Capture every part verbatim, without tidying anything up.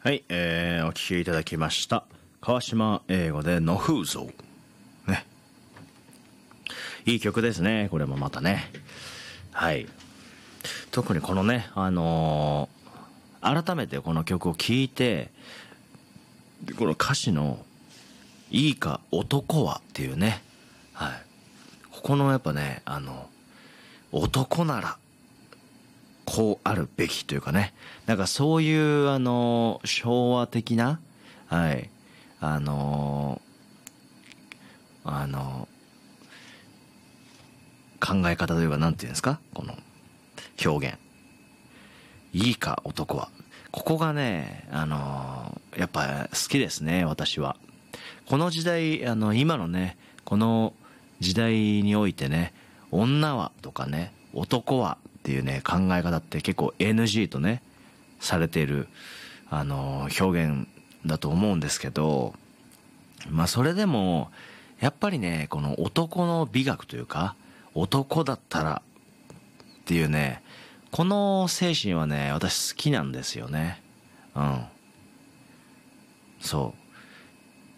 はい、えー、お聴きいただきました。川島英語での風像。ね。いい曲ですね、これもまたね。はい。特にこのね、あのー、改めてこの曲を聴いて、この歌詞の、いいか男はっていうね。はい。ここのやっぱね、あの、男なら、こうあるべきというかね。なんかそういう、あの、昭和的な、はい。あの、あの、考え方というか、なんていうんですかこの表現。いいか、男は。ここがね、あの、やっぱ好きですね、私は。この時代、あの、今のね、この時代においてね、女はとかね、男はっていうね、考え方って結構 エヌジー とね、されている、あの、表現だと思うんですけど、まあそれでも、やっぱりね、この男の美学というか、男だったらっていうね、この精神はね、私好きなんですよね。うん。そう。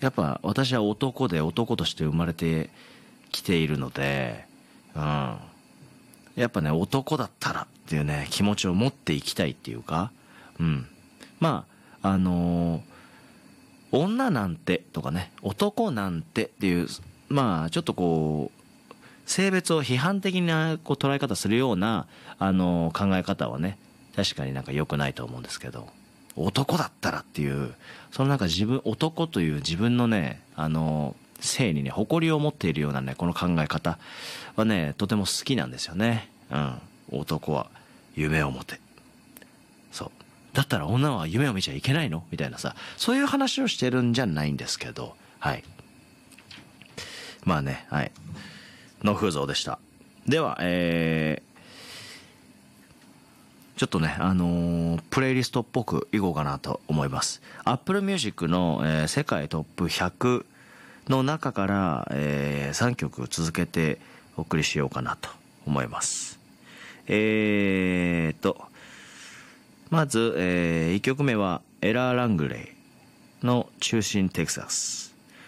やっぱ私は男で男として生まれてきているので、うん。やっぱね、男だったらっていうね、気持ちを持っていきたいっていうか、うん。まあ、あのー、女なんてとかね、男なんてっていう、まあ、ちょっとこう、性別を批判的なこう捉え方するような、あのー、考え方はね、確かになんか良くないと思うんですけど、男だったらっていう、そのなんか自分、男という自分のね、あのー、性にね、誇りを持っているようなね、この考え方はね、とても好きなんですよね。うん。男は夢を持て。そう。だったら女は夢を見ちゃいけないのみたいなさ、そういう話をしてるんじゃないんですけど、はい。まあね、はい。の風像でした。では、えー、ちょっとね、あのー、プレイリストっぽくいこうかなと思います。Apple Music の、えー、世界トップひゃくの中から、えー、さんきょく続けてお送りしようかなと思います。えーと、まず、えー、いっきょくめはエラー・ラングレイの中心テキサス。